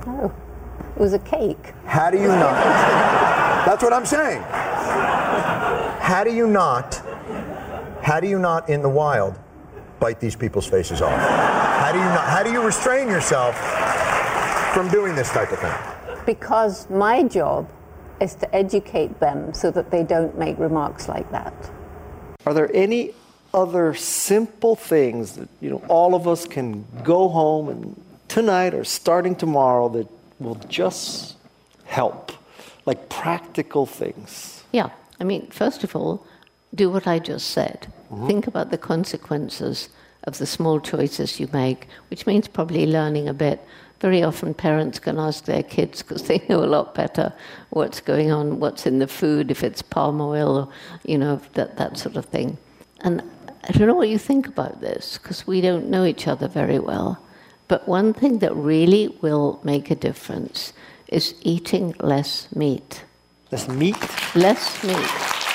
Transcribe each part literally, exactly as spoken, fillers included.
Oh, it was a cake. How do you not? That's what I'm saying. How do you not, how do you not in the wild bite these people's faces off? How do you not, how do you restrain yourself from doing this type of thing? Because my job is to educate them so that they don't make remarks like that. Are there any other simple things that, you know, all of us can go home and tonight or starting tomorrow that will just help, like practical things? Yeah, I mean, first of all, do what I just said. Mm-hmm. Think about the consequences of the small choices you make, which means probably learning a bit. Very often parents can ask their kids, because they know a lot better what's going on, what's in the food, if it's palm oil, or, you know, that, that sort of thing. And I don't know what you think about this, because we don't know each other very well. But one thing that really will make a difference is eating less meat. Less meat? Less meat.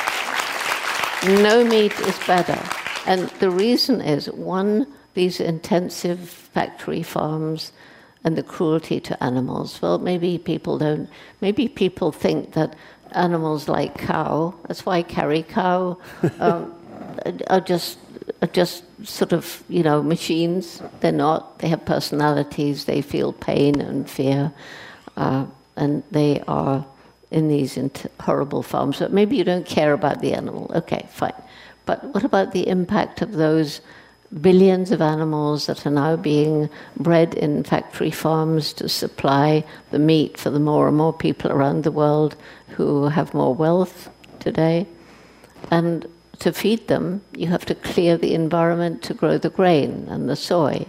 No meat is better. And the reason is, one, these intensive factory farms and the cruelty to animals. Well, maybe people don't, maybe people think that animals like cow, that's why I carry cow, um, are just are just sort of, you know, machines. They're not. They have personalities. They feel pain and fear. Uh, and they are in these int- horrible farms. But maybe you don't care about the animal. Okay, fine. But what about the impact of those billions of animals that are now being bred in factory farms to supply the meat for the more and more people around the world who have more wealth today? And to feed them, you have to clear the environment to grow the grain and the soy.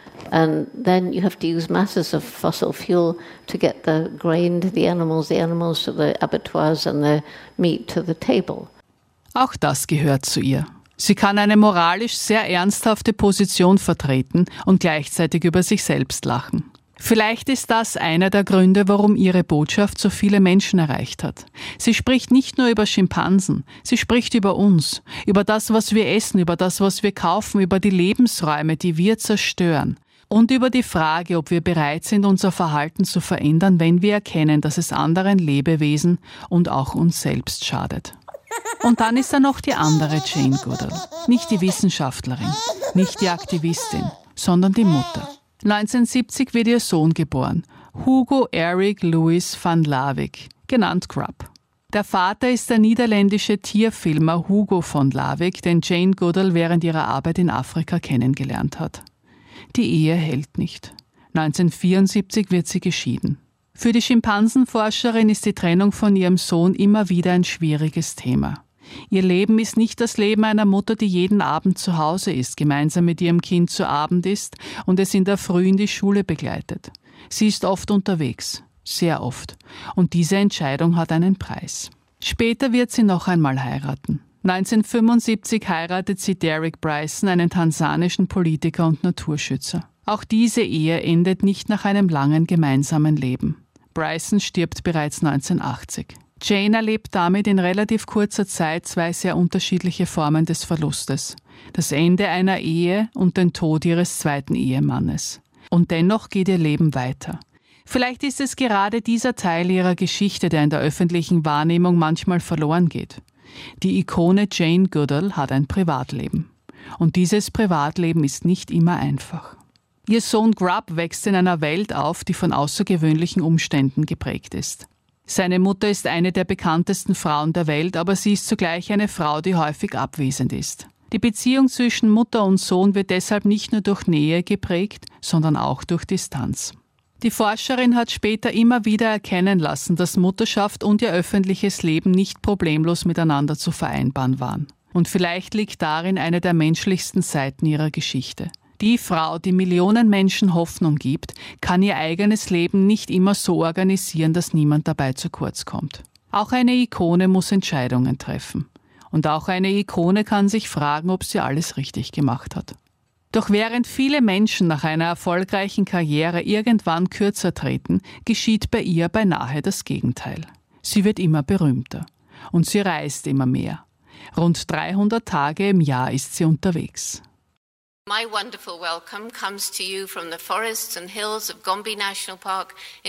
And then you have to use masses of fossil fuel to get the grain to the animals, the animals to the abattoirs and the meat to the table. Auch das gehört zu ihr. Sie kann eine moralisch sehr ernsthafte Position vertreten und gleichzeitig über sich selbst lachen. Vielleicht ist das einer der Gründe, warum ihre Botschaft so viele Menschen erreicht hat. Sie spricht nicht nur über Schimpansen, sie spricht über uns, über das, was wir essen, über das, was wir kaufen, über die Lebensräume, die wir zerstören. Und über die Frage, ob wir bereit sind, unser Verhalten zu verändern, wenn wir erkennen, dass es anderen Lebewesen und auch uns selbst schadet. Und dann ist da noch die andere Jane Goodall. Nicht die Wissenschaftlerin, nicht die Aktivistin, sondern die Mutter. neunzehnhundertsiebzig wird ihr Sohn geboren, Hugo Eric Louis van Lawick, genannt Grub. Der Vater ist der niederländische Tierfilmer Hugo von Lawick, den Jane Goodall während ihrer Arbeit in Afrika kennengelernt hat. Die Ehe hält nicht. neunzehnhundertvierundsiebzig wird sie geschieden. Für die Schimpansenforscherin ist die Trennung von ihrem Sohn immer wieder ein schwieriges Thema. Ihr Leben ist nicht das Leben einer Mutter, die jeden Abend zu Hause ist, gemeinsam mit ihrem Kind zu Abend isst und es in der Früh in die Schule begleitet. Sie ist oft unterwegs, sehr oft. Und diese Entscheidung hat einen Preis. Später wird sie noch einmal heiraten. neunzehnhundertfünfundsiebzig heiratet sie Derek Bryson, einen tansanischen Politiker und Naturschützer. Auch diese Ehe endet nicht nach einem langen gemeinsamen Leben. Bryson stirbt bereits neunzehnhundertachtzig. Jane erlebt damit in relativ kurzer Zeit zwei sehr unterschiedliche Formen des Verlustes. Das Ende einer Ehe und den Tod ihres zweiten Ehemannes. Und dennoch geht ihr Leben weiter. Vielleicht ist es gerade dieser Teil ihrer Geschichte, der in der öffentlichen Wahrnehmung manchmal verloren geht. Die Ikone Jane Goodall hat ein Privatleben. Und dieses Privatleben ist nicht immer einfach. Ihr Sohn Grub wächst in einer Welt auf, die von außergewöhnlichen Umständen geprägt ist. Seine Mutter ist eine der bekanntesten Frauen der Welt, aber sie ist zugleich eine Frau, die häufig abwesend ist. Die Beziehung zwischen Mutter und Sohn wird deshalb nicht nur durch Nähe geprägt, sondern auch durch Distanz. Die Forscherin hat später immer wieder erkennen lassen, dass Mutterschaft und ihr öffentliches Leben nicht problemlos miteinander zu vereinbaren waren. Und vielleicht liegt darin eine der menschlichsten Seiten ihrer Geschichte. Die Frau, die Millionen Menschen Hoffnung gibt, kann ihr eigenes Leben nicht immer so organisieren, dass niemand dabei zu kurz kommt. Auch eine Ikone muss Entscheidungen treffen. Und auch eine Ikone kann sich fragen, ob sie alles richtig gemacht hat. Doch während viele Menschen nach einer erfolgreichen Karriere irgendwann kürzer treten, geschieht bei ihr beinahe das Gegenteil. Sie wird immer berühmter. Und sie reist immer mehr. Rund dreihundert Tage im Jahr ist sie unterwegs. My wonderful welcome comes to you from the forests and hills of Gombe National Park in